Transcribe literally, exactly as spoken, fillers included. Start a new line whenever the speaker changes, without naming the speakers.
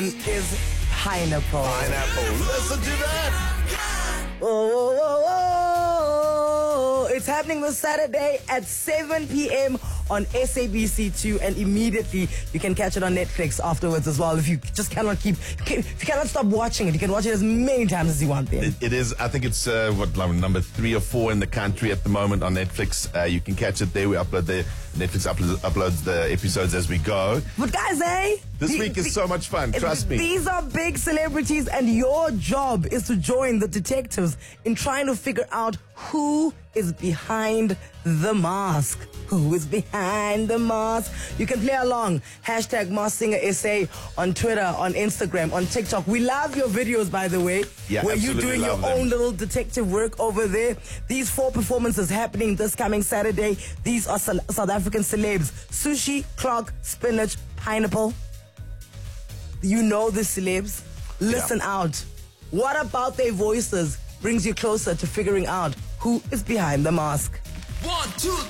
is pineapple.
Pineapple. Listen to that.
Oh, oh, oh, oh. It's happening this Saturday at seven p.m. on S A B C two, and immediately you can catch it on Netflix afterwards as well. If you just cannot keep, if you cannot stop watching it, you can watch it as many times as you want. Then
it, it is. I think it's uh, what number three or four in the country at the moment on Netflix. Uh, you can catch it there. We upload the Netflix uploads, uploads the episodes as we go.
But guys, eh?
This
the,
week is
the,
so much fun. Trust me.
These are big celebrities, and your job is to join the detectives in trying to figure out who is behind the mask. Who is behind the mask? You can play along. Hashtag Mask Singer S A on Twitter, on Instagram, on TikTok. We love your videos, by the way.
Yeah,
where you're doing your
them.
own little detective work over there. These four performances happening this coming Saturday. These are South African celebs. Sushi, Clock, Spinach, Pineapple. You know the celebs. Listen yeah. out. What about their voices brings you closer to figuring out who is behind the mask?
One, two,